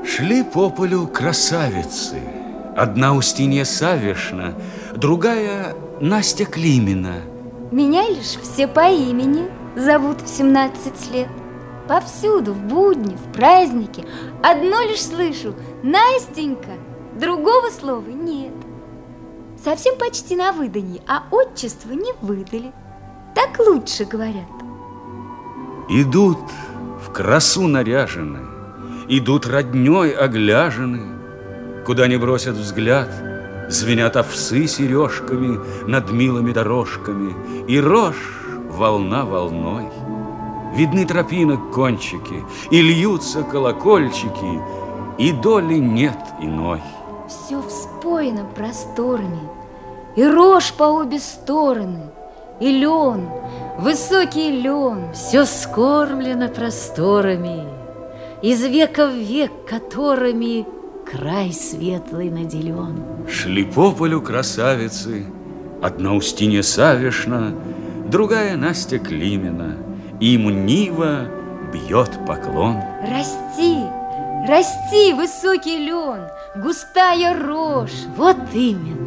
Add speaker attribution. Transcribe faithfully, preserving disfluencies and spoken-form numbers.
Speaker 1: Шли по полю красавицы. Одна Устинья Савишна, другая Настя Климина.
Speaker 2: Меня лишь все по имени зовут в семнадцать лет. Повсюду, в будни, в праздники одно лишь слышу: Настенька, другого слова нет. Совсем почти на выданье, а отчество не выдали. Так лучше говорят.
Speaker 1: Идут в красу наряжены, идут роднёй огляжены. Куда ни бросят взгляд, звенят овсы сережками над милыми дорожками, и рожь волна волной. Видны тропинок кончики, и льются колокольчики, и доли нет иной.
Speaker 2: Все вспоено просторами, и рожь по обе стороны, и лен, высокий лен.
Speaker 3: Все скормлено просторами, из века в век которыми край светлый наделен.
Speaker 1: Шли по полю красавицы, одна Устинья Савишна, другая Настя Климина. Им Нива бьет поклон.
Speaker 2: Расти, расти, высокий лен, густая рожь.
Speaker 3: Вот именно.